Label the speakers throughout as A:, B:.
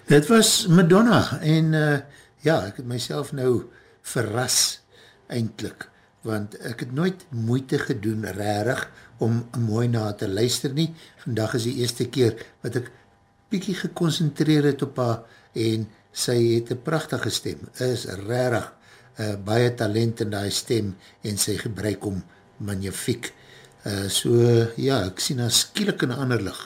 A: Dit was Madonna en ja, ek het myself nou verras eindelijk, want ek het nooit moeite gedoen rarig om mooi na te luister nie. Vandag is die eerste keer wat ek bykie geconcentreer het op haar en sy het een prachtige stem, is rarig baie talent in die stem en sy gebruik om magnifiek. So ja, ek sien haar skielik in 'n ander lig.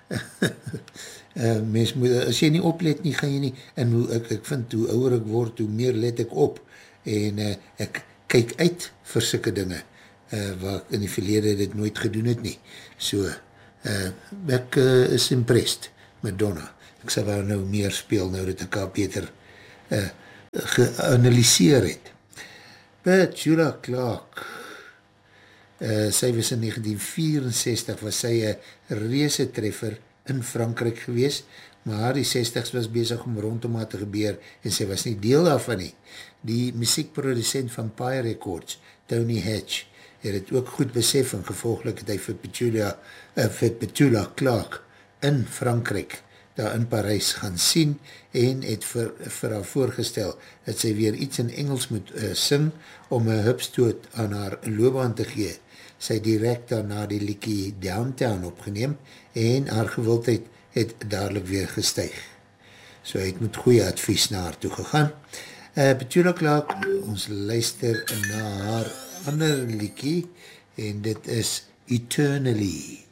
A: Mens moet, as jy nie oplet nie, gaan jy nie, en ek vind hoe ouder ek word, hoe meer let ek op, en ek kyk uit vir sulke dinge, waar ek in die verlede dit nooit gedoen het nie. So, ek is impressed, Madonna. Ek sal wel nou meer speel, nou dat ek al beter geanalyseer het. Petula Clark, sy was in 1964, was sy een reuse treffer in Frankryk gewees, maar die 60s was bezig om rondom haar te gebeur en sy was nie deel daarvan nie. Die muziekproducent van Pye Records, Tony Hatch, het het ook goed besef en gevolglik het hy vir Petula Clark in Frankryk daar in Parijs gaan sien en het vir haar voorgestel dat sy weer iets in Engels moet sing om een hupstoot aan haar loopbaan te gee. Sy direct daarna die liedjie Downtown opgeneem en haar gewildheid het dadelijk weer gestyg. So hy het met goeie advies na haar toe gegaan. Petula Clark, ons luister na haar ander liedjie en dit is Eternally.